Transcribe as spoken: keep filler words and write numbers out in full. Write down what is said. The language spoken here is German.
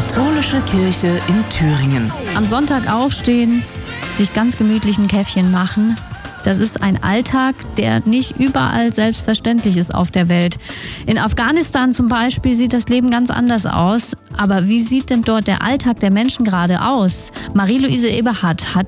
Katholische Kirche in Thüringen. Am Sonntag aufstehen, sich ganz gemütlich ein Käffchen machen. Das ist ein Alltag, der nicht überall selbstverständlich ist auf der Welt. In Afghanistan zum Beispiel sieht das Leben ganz anders aus. Aber wie sieht denn dort der Alltag der Menschen gerade aus? Marie-Louise Eberhardt hat